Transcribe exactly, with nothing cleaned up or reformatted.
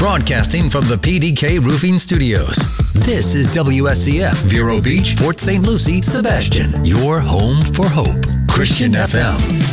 Broadcasting from the P D K Roofing Studios. This is W S C F, Vero Beach, Port Saint Lucie, Sebastian. Your home for hope. Christian F M.